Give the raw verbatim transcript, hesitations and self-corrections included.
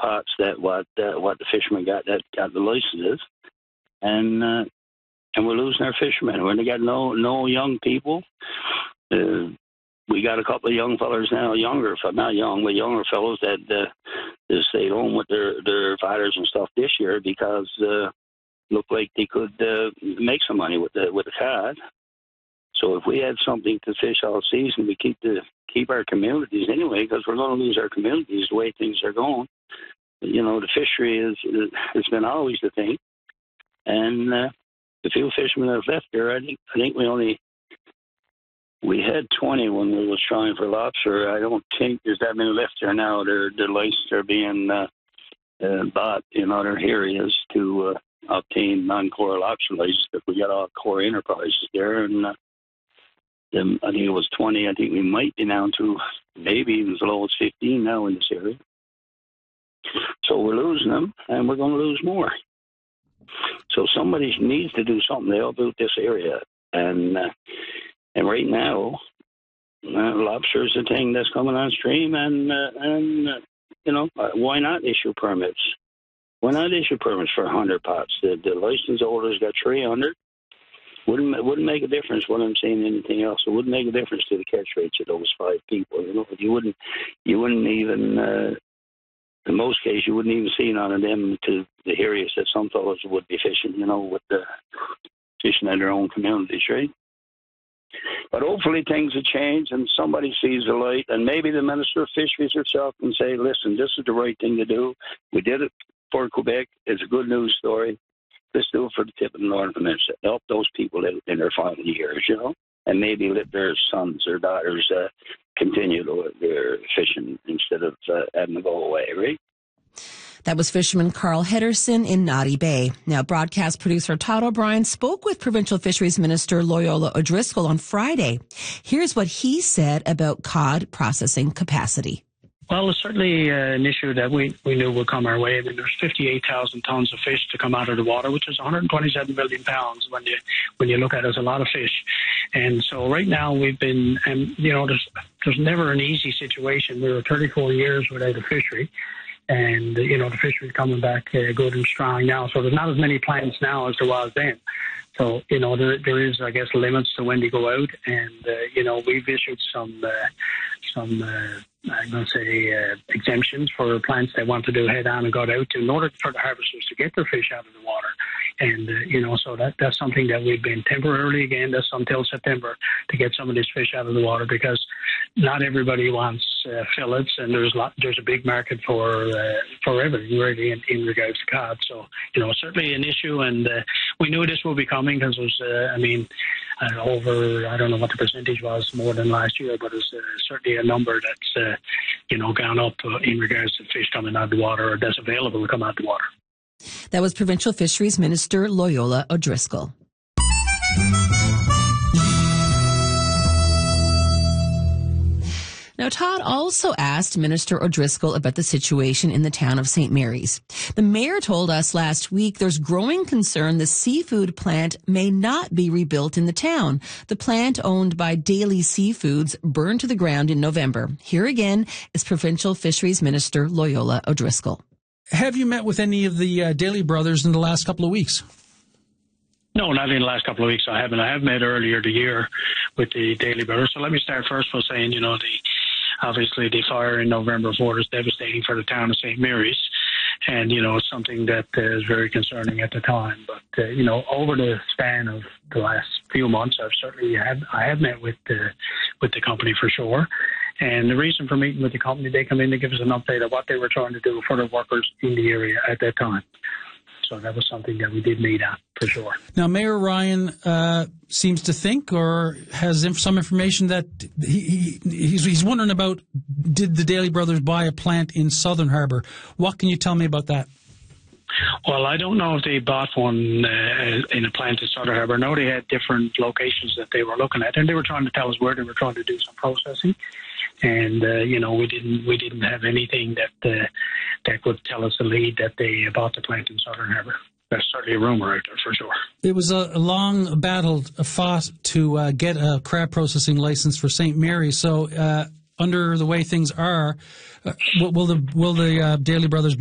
pots that what uh, what the fishermen got that got the licenses, and uh, and we're losing our fishermen. When they got no no young people, uh, we got a couple of young fellas now, younger, not young, but younger fellows that uh, that stayed home with their their fathers and stuff this year because uh, looked like they could uh, make some money with the with the cod. So if we had something to fish all season, we keep the keep our communities anyway, because we're going to lose our communities the way things are going. You know, the fishery is it's been always the thing, and uh, the few fishermen that have left there, I think I think we only we had twenty when we was trying for lobster. I don't think there's that many left there now. Their their licenses are being uh, uh, bought in other areas to uh, obtain non-core lobster licenses. But we got all core enterprises there, and. Uh, I think it was twenty. I think we might be down to maybe even as low as fifteen now in this area. So we're losing them, and we're going to lose more. So somebody needs to do something to help out this area. And uh, and right now, uh, lobster is the thing that's coming on stream, and uh, and uh, you know uh, why not issue permits? Why not issue permits for one hundred pots? The, the license holders got three hundred. Wouldn't it wouldn't make a difference what I'm saying anything else. It wouldn't make a difference to the catch rates of those five people. You know, you wouldn't you wouldn't even uh, in most cases you wouldn't even see none of them to the areas that some fellows would be fishing. You know, with the fishing in their own communities, right? But hopefully things will change and somebody sees the light, and maybe the Minister of Fisheries herself can say, "Listen, this is the right thing to do. We did it for Quebec. It's a good news story. Let's do it for the tip of the Northern Peninsula. Help those people in their final years, you know, and maybe let their sons or daughters uh, continue to, their fishing instead of uh, having to go away, right?" That was fisherman Carl Henderson in Naughty Bay. Now, broadcast producer Todd O'Brien spoke with Provincial Fisheries Minister Loyola O'Driscoll on Friday. Here's what he said about cod processing capacity. Well, it's certainly uh, an issue that we, we knew would come our way. I mean, there's fifty-eight thousand tons of fish to come out of the water, which is one hundred twenty-seven million pounds when you when you look at it. It's a lot of fish. And so right now we've been, and you know, there's there's never an easy situation. We were thirty-four years without a fishery. And, you know, the fishery's coming back uh, good and strong now. So there's not as many plants now as there was then. So, you know, there there is, I guess, limits to when they go out. And, uh, you know, we've issued some, uh, some uh, I'm going to say, uh, exemptions for plants that want to do head-on and got out in order for the harvesters to get their fish out of the water. And, uh, you know, so that that's something that we've been temporarily, again, that's until September, to get some of this fish out of the water, because not everybody wants uh, fillets, and there's lot, there's a big market for uh, for everything, really, in, in regards to cod. So, you know, certainly an issue, and uh, we knew this would be coming because there's, uh, I mean, uh, over, I don't know what the percentage was more than last year, but it's uh, certainly a number that's, uh, you know, gone up uh, in regards to fish coming out of the water, or that's available to come out of the water. That was Provincial Fisheries Minister Loyola O'Driscoll. Now, Todd also asked Minister O'Driscoll about the situation in the town of Saint Mary's. The mayor told us last week there's growing concern the seafood plant may not be rebuilt in the town. The plant, owned by Daily Seafoods, burned to the ground in November. Here again is Provincial Fisheries Minister Loyola O'Driscoll. Have you met with any of the uh, Daly brothers in the last couple of weeks? No, not in the last couple of weeks. I haven't. I have met earlier the year with the Daly brothers. So let me start first by saying, you know, the obviously the fire in November fourth is devastating for the town of Saint Mary's. And, you know, it's something that uh, is very concerning at the time. But, uh, you know, over the span of the last few months, I've certainly had, I have met with the, with the company for sure. And the reason for meeting with the company, they come in to give us an update of what they were trying to do for the workers in the area at that time. So that was something that we did meet at, for sure. Now, Mayor Ryan uh, seems to think, or has inf- some information that he, he he's, he's wondering about, did the Daly brothers buy a plant in Southern Harbour? What can you tell me about that? Well, I don't know if they bought one uh, in a plant in Southern Harbour. No, they had different locations that they were looking at, and they were trying to tell us where they were trying to do some processing. And uh, you know, we didn't we didn't have anything that uh, that would tell us the lead that they bought the plant in Southern Harbour. That's certainly a rumor out there for sure. It was a, a long battle fought to uh, get a crab processing license for Saint Mary's. So, uh, under the way things are, uh, will the will the uh, Daly brothers be